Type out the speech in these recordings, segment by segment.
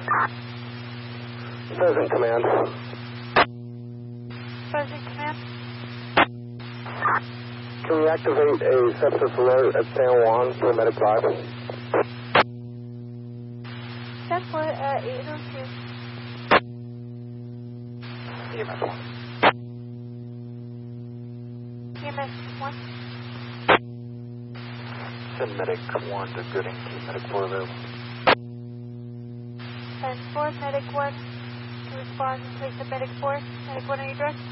Present command. Present command. Can we activate a sepsis alert at San Juan for Medic 5? 10-4 at 802. EMS 1. EMS 1. Send Medic 1 to Gooding, keep Medic 4 available. 10-4, Medic 1 to respond and place the Medic 4. Medic 1, are you direct?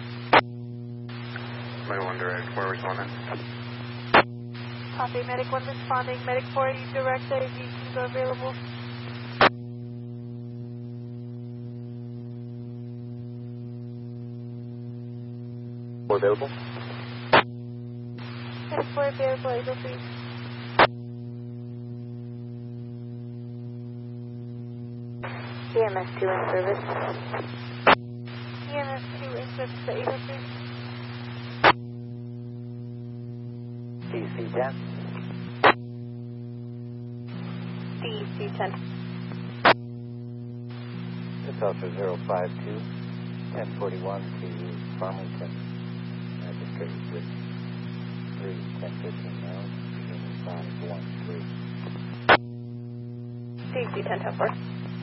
Medic 1 direct, where are we responding? Copy, Medic 1 responding. Medic 4, are you direct? If you can go available. Available? Medic 4 available, able to. EMS 2 in service. EMS 2 in service at 803. DEC 10. DEC 10. This officer 052, 1041 to Farmington. Magistrate with 3, 1015 now, beginning 513. DEC 10-4.